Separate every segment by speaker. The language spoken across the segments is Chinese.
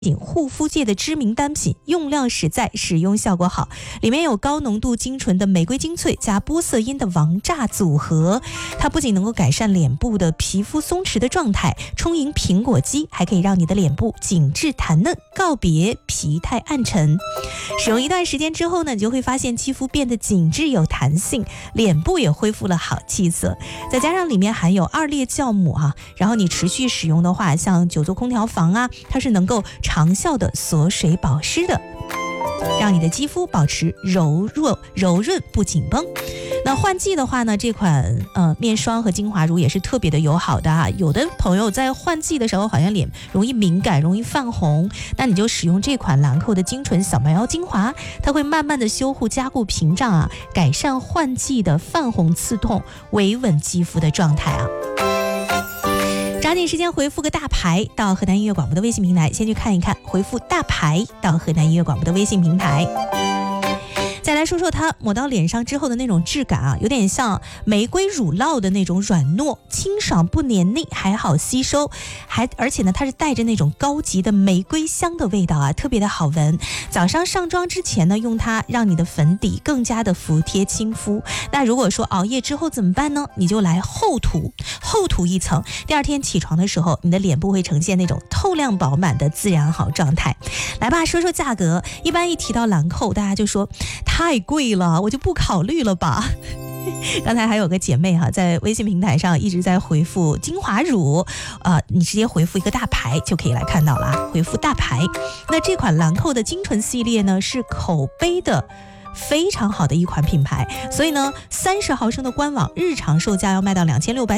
Speaker 1: 护肤界的知名单品，用量实在，使用效果好。里面有高浓度精纯的玫瑰精粹加玻色因的王炸组合，它不仅能够改善脸部的皮肤松弛的状态，充盈苹果肌，还可以让你的脸部紧致弹嫩，告别疲态暗沉。使用一段时间之后呢，你就会发现肌肤变得紧致有弹性，脸部也恢复了好气色。再加上里面含有2列酵母然后你持续使用的话，像久坐空调房它是能够长效的锁水保湿的，让你的肌肤保持柔润不紧绷。那换季的话呢，这款面霜和精华乳也是特别的友好的有的朋友在换季的时候好像脸容易敏感，容易泛红，那你就使用这款兰蔻的精纯小蛮腰精华，它会慢慢的修护加固屏障改善换季的泛红刺痛，维稳肌肤的状态抓紧时间回复个大牌到河南音乐广播的微信平台，先去看一看，回复大牌到河南音乐广播的微信平台。再来说说它抹到脸上之后的那种质感有点像玫瑰乳酪的那种软糯，清爽不黏腻，还好吸收，而且呢它是带着那种高级的玫瑰香的味道特别的好闻。早上上妆之前呢，用它让你的粉底更加的服帖亲肤。那如果说熬夜之后怎么办呢？你就来厚涂一层，第二天起床的时候，你的脸部会呈现那种透亮饱满的自然好状态。来吧，说说价格。一般一提到兰蔻，大家就说太贵了，我就不考虑了吧。刚才还有个姐妹在微信平台上一直在回复精华乳你直接回复一个大牌就可以来看到了回复大牌。那这款兰蔻的精纯系列呢，是口碑的非常好的一款品牌，所以呢30毫升的官网日常售价要卖到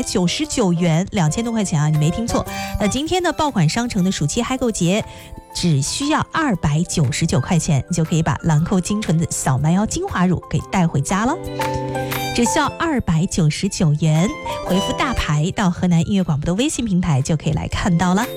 Speaker 1: 2699元，2000多块钱你没听错。那今天的爆款商城的暑期嗨购节只需要299块钱，你就可以把兰蔻精纯的小蛮腰精华乳给带回家了，只需要299元，回复大牌到河南音乐广播的微信平台就可以来看到了。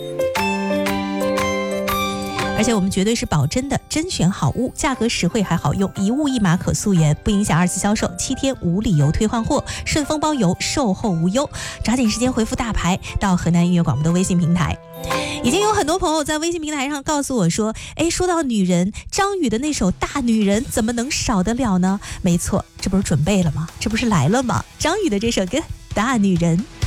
Speaker 1: 而且我们绝对是保真的甄选好物，价格实惠还好用，一物一码可溯源，不影响2次销售，7天无理由退换货，顺丰包邮，售后无忧。抓紧时间回复大牌到河南音乐广播的微信平台。已经有很多朋友在微信平台上告诉我说，说到女人，张宇的那首《大女人》怎么能少得了呢？没错，这不是准备了吗？这不是来了吗？张宇的这首歌《大女人》。